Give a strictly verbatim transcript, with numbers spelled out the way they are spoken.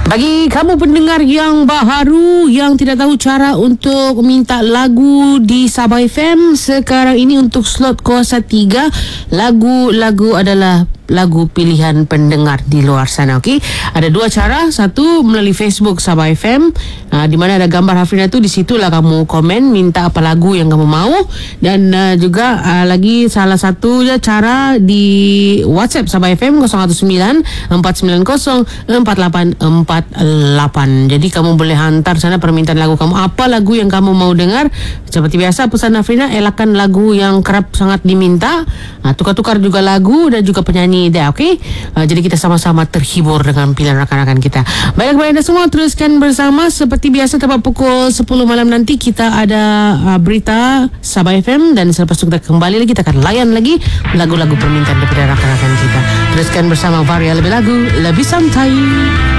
Bagi kamu pendengar yang baharu, yang tidak tahu cara untuk minta lagu di Sabah F M, sekarang ini untuk slot kuasa tiga, lagu-lagu adalah lagu pilihan pendengar di luar sana. Okey, ada dua cara. Satu, melalui Facebook Sabah F M, uh, di mana ada gambar Hafrina tu. Di situlah kamu komen minta apa lagu yang kamu mau. Dan uh, juga uh, lagi salah satu je cara di WhatsApp Sabah F M kosong satu sembilan empat sembilan kosong empat lapan empat lapan. Jadi kamu boleh hantar sana permintaan lagu kamu, apa lagu yang kamu mau dengar. Seperti biasa pesan Hafrina, elakkan lagu yang kerap sangat diminta. uh, Tukar-tukar juga lagu dan juga penyanyi dia, okey? Uh, jadi kita sama-sama terhibur dengan pilihan rakan-rakan kita. Baik, kepada anda semua, teruskan bersama. Seperti biasa, tepat pukul sepuluh malam nanti kita ada uh, berita Sabah F M, dan selepas itu kita kembali lagi, kita akan layan lagi lagu-lagu permintaan daripada rakan-rakan kita. Teruskan bersama Varia, lebih lagu, lebih santai.